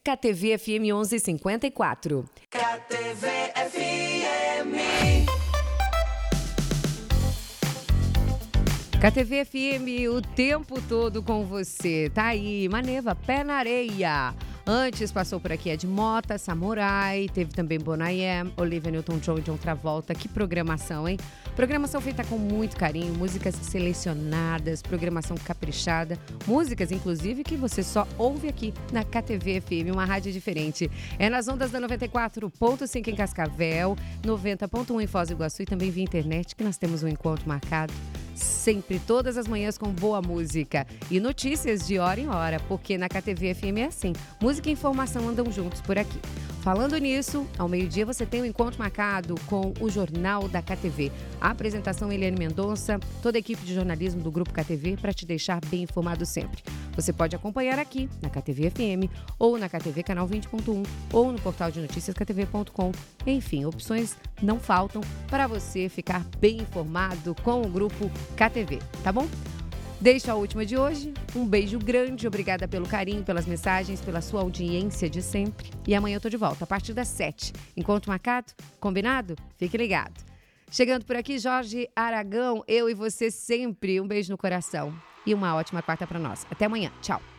KTV FM 1154. KTV FM. KTV FM o tempo todo com você. Tá aí, Maneva, Pé na Areia. Antes passou por aqui Ed Mota, Samurai, teve também Bon.I.Am, Olivia Newton-John e John Travolta. Que programação, hein? Programação feita com muito carinho, músicas selecionadas, programação caprichada, músicas, inclusive, que você só ouve aqui na KTV FM, uma rádio diferente. É nas ondas da 94.5 em Cascavel, 90.1 em Foz do Iguaçu e também via internet, que nós temos um encontro marcado sempre, todas as manhãs com boa música e notícias de hora em hora, porque na KTV FM é assim, música e informação andam juntos por aqui. Falando nisso, ao meio-dia você tem um encontro marcado com o Jornal da KTV. A apresentação Eliane Mendonça, toda a equipe de jornalismo do Grupo KTV para te deixar bem informado sempre. Você pode acompanhar aqui na KTV FM ou na KTV Canal 20.1 ou no portal de notícias ktv.com. Enfim, opções não faltam para você ficar bem informado com o Grupo KTV, tá bom? Deixo a última de hoje. Um beijo grande, obrigada pelo carinho, pelas mensagens, pela sua audiência de sempre. E amanhã eu tô de volta, a partir das 7. Encontro marcado? Combinado? Fique ligado. Chegando por aqui, Jorge Aragão, eu e você sempre. Um beijo no coração e uma ótima quarta para nós. Até amanhã. Tchau.